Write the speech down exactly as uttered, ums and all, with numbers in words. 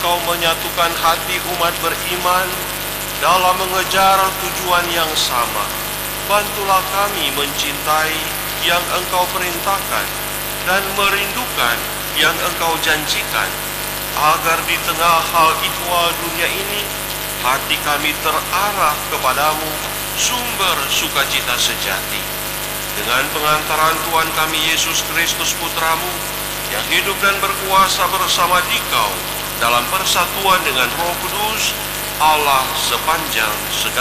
Engkau menyatukan hati umat beriman dalam mengejar tujuan yang sama. Bantulah kami mencintai yang Engkau perintahkan dan merindukan yang Engkau janjikan, agar di tengah hal ihwal dunia ini, hati kami terarah kepadamu, sumber sukacita sejati. Dengan pengantaran Tuhan kami Yesus Kristus Putramu, yang hidup dan berkuasa bersama Dikau dalam persatuan dengan Roh Kudus, Allah sepanjang segala